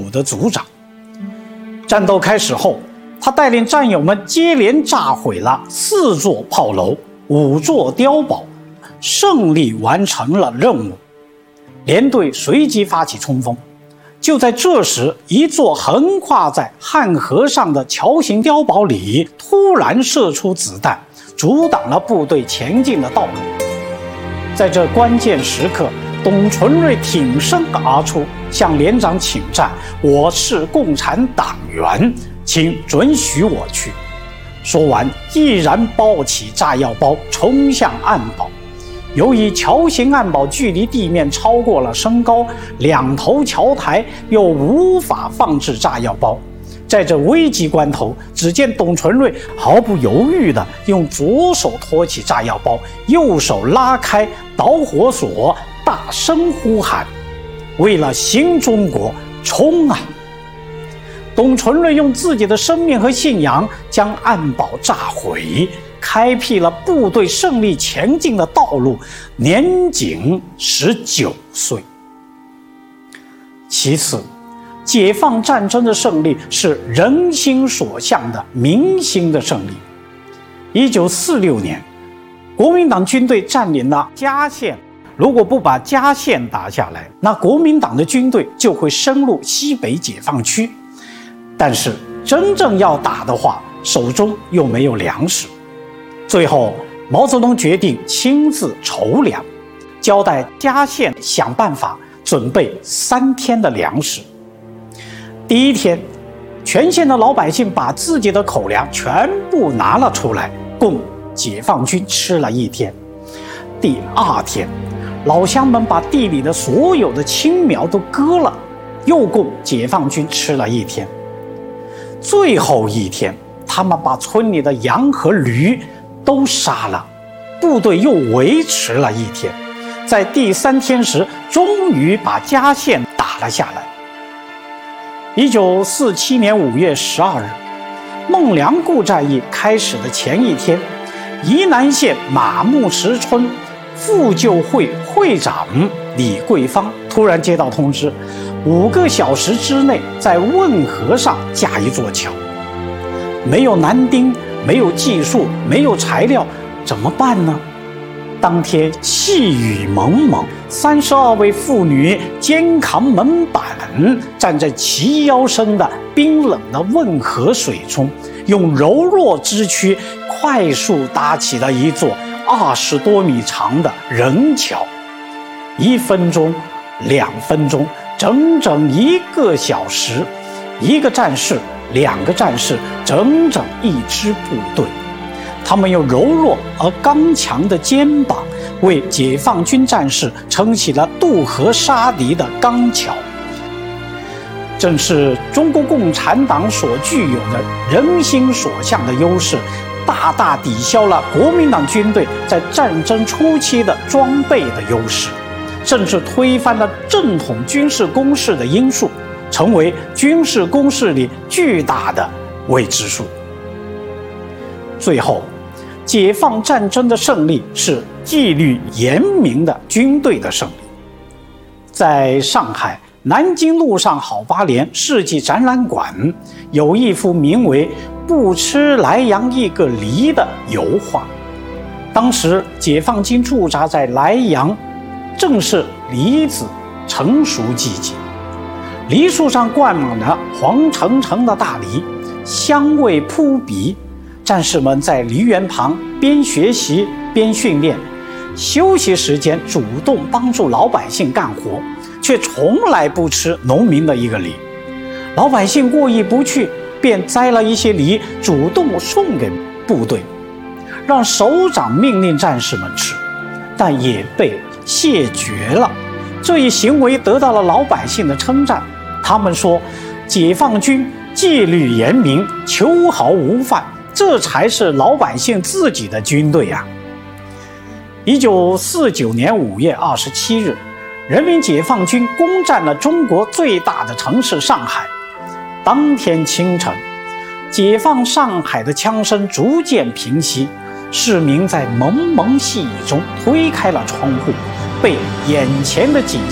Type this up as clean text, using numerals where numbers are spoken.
组的组长。战斗开始后，他带领战友们接连炸毁了4座炮楼、5座碉堡，胜利完成了任务。连队随即发起冲锋。就在这时，一座横跨在汉河上的桥形碉堡里突然射出子弹，阻挡了部队前进的道路。在这关键时刻，董存瑞挺身而出，向连长请战：“我是共产党员，请准许我去。”说完，毅然抱起炸药包，冲向暗堡。由于桥形暗堡距离地面超过了身高，2头桥台又无法放置炸药包。在这危急关头，只见董存瑞毫不犹豫地用左手托起炸药包，右手拉开导火索，大声呼喊：“为了新中国，冲啊！”董存瑞用自己的生命和信仰将暗堡炸毁，开辟了部队胜利前进的道路，年仅19岁。其次，解放战争的胜利是人心所向的民心的胜利。1946年，国民党军队占领了嘉县，如果不把嘉县打下来，那国民党的军队就会深入西北解放区。但是真正要打的话，手中又没有粮食。最后，毛泽东决定亲自筹粮，交代嘉县想办法准备3天的粮食。第1天，全县的老百姓把自己的口粮全部拿了出来，供解放军吃了1天。第2天，老乡们把地里的所有的青苗都割了，又供解放军吃了1天。最后1天，他们把村里的羊和驴都杀了，部队又维持了1天。在第3天时，终于把嘉县打了下来。1947年5月12日，孟良崮战役开始的前1天，宜南县马木池村妇救会会长李桂芳突然接到通知，5个小时之内在汶河上架一座桥。没有男丁，没有技术，没有材料，怎么办呢？当天细雨蒙蒙，32位妇女肩扛门板，站在齐腰深的冰冷的汶河水中，用柔弱之躯快速搭起了一座20多米长的人桥。1分钟、2分钟，整整1个小时，1个战士、2个战士，整整1支部队。他们用柔弱而刚强的肩膀，为解放军战士撑起了渡河杀敌的钢桥。正是中国共产党所具有的人心所向的优势，大大抵消了国民党军队在战争初期的装备的优势，甚至推翻了正统军事攻势的因素，成为军事攻势里巨大的未知数。最后，解放战争的胜利是纪律严明的军队的胜利。在上海南京路上好8年世纪展览馆，有一幅名为《不吃莱阳一个梨》的油画。当时解放军驻扎在莱阳，正是梨子成熟季节，梨树上灌满了黄澄澄的大梨，香味扑鼻。战士们在梨园旁边学习边训练，休息时间主动帮助老百姓干活，却从来不吃农民的一个梨。老百姓过意不去，便摘了一些梨主动送给部队，让首长命令战士们吃，但也被谢绝了。这一行为得到了老百姓的称赞，他们说解放军纪律严明，秋毫无犯，这才是老百姓自己的军队啊。1949年5月27日，人民解放军攻占了中国最大的城市上海。当天清晨，解放上海的枪声逐渐平息，市民在蒙蒙细雨中推开了窗户，被眼前的景